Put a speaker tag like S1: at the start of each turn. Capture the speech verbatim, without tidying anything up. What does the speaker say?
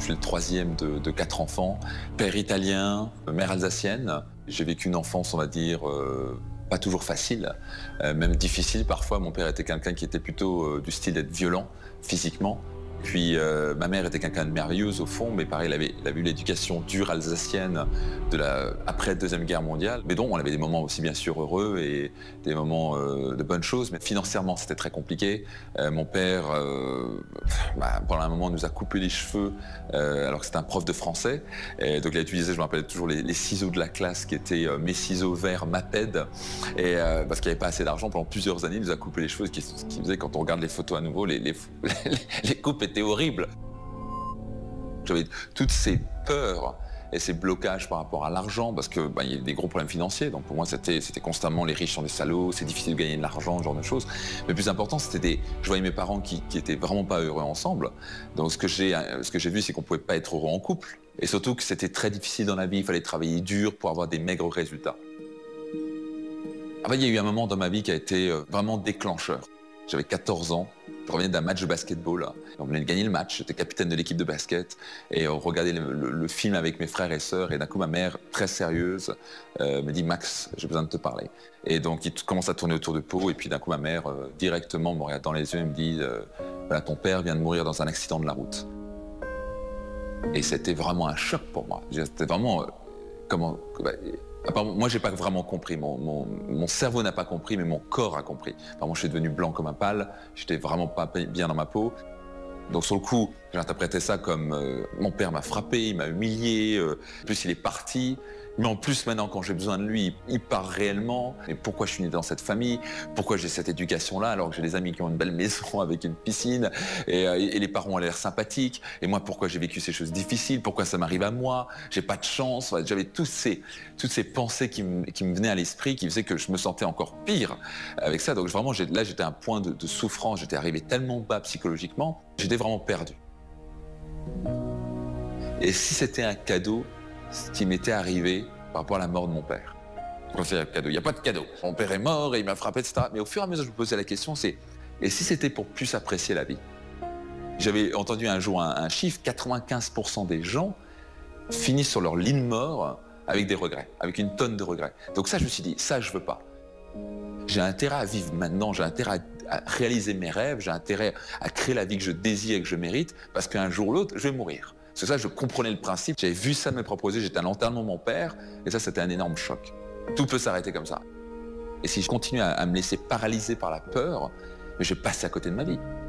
S1: Je suis le troisième de, de quatre enfants, père italien, mère alsacienne. J'ai vécu une enfance, on va dire, euh, pas toujours facile, euh, même difficile parfois. Mon père était quelqu'un qui était plutôt euh, du style d'être violent physiquement. Puis euh, ma mère était quelqu'un de merveilleuse au fond, mais pareil, elle avait, elle avait eu l'éducation dure alsacienne de la, après la Deuxième Guerre mondiale. Mais donc, on avait des moments aussi bien sûr heureux et des moments euh, de bonnes choses, mais financièrement, c'était très compliqué. Euh, mon père, euh, bah, pendant un moment, nous a coupé les cheveux euh, alors que c'était un prof de français. Et donc, il a utilisé, je me rappelle toujours, les, les ciseaux de la classe qui étaient euh, mes ciseaux verts Maped. Et euh, parce qu'il n'y avait pas assez d'argent, pendant plusieurs années, il nous a coupé les cheveux, ce qui, ce qui faisait, quand on regarde les photos à nouveau, les, les, les coupes étaient horrible. J'avais toutes ces peurs et ces blocages par rapport à l'argent, parce que bah, il y a des gros problèmes financiers. Donc pour moi, c'était c'était constamment les riches sont des salauds, c'est difficile de gagner de l'argent, ce genre de choses. Mais le plus important, c'était des. Je voyais mes parents qui, qui étaient vraiment pas heureux ensemble. Donc ce que j'ai ce que j'ai vu, c'est qu'on pouvait pas être heureux en couple, et surtout que c'était très difficile dans la vie. Il fallait travailler dur pour avoir des maigres résultats. Après, il y a eu un moment dans ma vie qui a été vraiment déclencheur. J'avais quatorze ans, je revenais d'un match de basketball. On venait de gagner le match, j'étais capitaine de l'équipe de basket et on regardait le, le, le film avec mes frères et sœurs et d'un coup ma mère, très sérieuse, euh, me dit « Max, j'ai besoin de te parler ». Et donc il commence à tourner autour de Pau et puis d'un coup ma mère, euh, directement me regarde dans les yeux et me dit euh, « Voilà, ton père vient de mourir dans un accident de la route ». Et c'était vraiment un choc pour moi. C'était vraiment... Euh, comment... Bah, moi, j'ai pas vraiment compris. Mon, mon, mon cerveau n'a pas compris, mais mon corps a compris. Enfin, moi, je suis devenu blanc comme un pâle. J'étais vraiment pas bien dans ma peau. Donc, sur le coup, j'ai interprété ça comme euh, mon père m'a frappé, il m'a humilié. Euh, en plus, il est parti. Mais en plus, maintenant, quand j'ai besoin de lui, il part réellement. Et pourquoi je suis né dans cette famille? Pourquoi j'ai cette éducation-là alors que j'ai des amis qui ont une belle maison avec une piscine et, euh, et les parents ont l'air sympathiques? Et moi, pourquoi j'ai vécu ces choses difficiles? Pourquoi ça m'arrive à moi? J'ai pas de chance. Enfin, j'avais tous ces, toutes ces pensées qui me, qui me venaient à l'esprit, qui faisaient que je me sentais encore pire avec ça. Donc vraiment, là, j'étais à un point de, de souffrance. J'étais arrivé tellement bas psychologiquement. J'étais vraiment perdu. Et si c'était un cadeau, ce qui m'était arrivé par rapport à la mort de mon père. C'est un cadeau. Il n'y a pas de cadeau. Mon père est mort et il m'a frappé, et cetera. Mais au fur et à mesure, je me posais la question, c'est et si c'était pour plus apprécier la vie? J'avais entendu un jour un, un chiffre, quatre-vingt-quinze pour cent des gens finissent sur leur lit de mort avec des regrets, avec une tonne de regrets. Donc ça, je me suis dit, ça, je veux pas. J'ai intérêt à vivre maintenant, j'ai intérêt à, à réaliser mes rêves, j'ai intérêt à créer la vie que je désire et que je mérite, parce qu'un jour ou l'autre, je vais mourir. C'est ça, je comprenais le principe. J'avais vu ça me proposer, j'étais à l'enterrement de mon père, et ça, c'était un énorme choc. Tout peut s'arrêter comme ça. Et si je continue à, à me laisser paralyser par la peur, je vais passer à côté de ma vie.